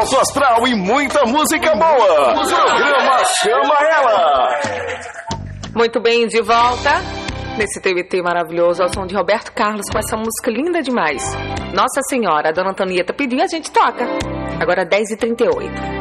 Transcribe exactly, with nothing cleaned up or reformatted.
alto astral e muita música boa. O programa Chama Ela. Muito bem, de volta nesse T B T maravilhoso, ao som de Roberto Carlos, com essa música linda demais. Nossa Senhora, a dona Antonieta pediu e a gente toca. Agora dez e trinta e oito.